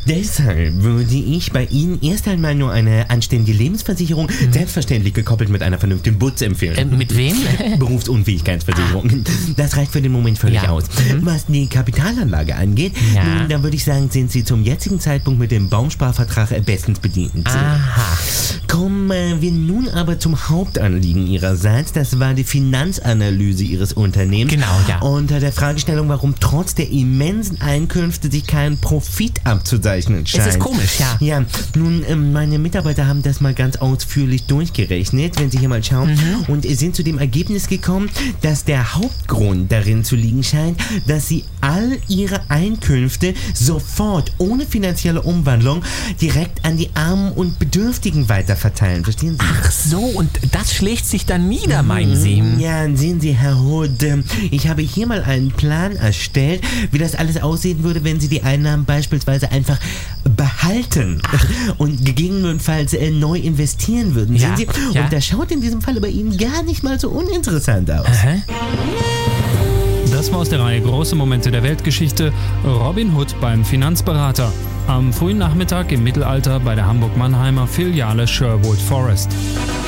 Deshalb würde ich bei Ihnen erst einmal nur eine anständige Lebensversicherung, selbstverständlich gekoppelt mit einer vernünftigen Butz empfehlen. Mit wem? Berufsunfähigkeitsversicherung. Das reicht für den Moment völlig aus. Was die Kapitalanlage angeht, nun, da würde ich sagen, sind Sie zum jetzigen Zeitpunkt mit dem Baumsparvertrag bestens bedient. Aha. Kommen wir nun aber zum Hauptanliegen Ihrerseits. Das war die Finanzanalyse Ihres Unternehmens. Genau, ja. Unter der Fragestellung, warum trotz der immensen Einkünfte sich kein Profit abzuzeichnen scheint. Es ist komisch, ja. Ja, nun, meine Mitarbeiter haben das mal ganz ausführlich durchgerechnet, wenn Sie hier mal schauen, und sind zu dem Ergebnis gekommen, dass der Hauptgrund darin zu liegen scheint, dass Sie all Ihre Einkünfte sofort, ohne finanzielle Umwandlung, direkt an die Armen und Bedürftigen weiterverteilen. Verstehen Sie? Ach so, und das schlägt sich dann nieder, meinen Sie? Ja, sehen Sie, Herr Hood, ich habe hier mal einen Plan erstellt, wie das alles aussehen würde, wenn Sie die Einnahmen beispielsweise einfach behalten und gegebenenfalls neu investieren würden. Ja, Sehen Sie? ja. Und das schaut in diesem Fall bei Ihnen gar nicht mal so uninteressant aus. Aha. Das war aus der Reihe Große Momente der Weltgeschichte. Robin Hood beim Finanzberater. Am frühen Nachmittag im Mittelalter bei der Hamburg-Mannheimer Filiale Sherwood Forest.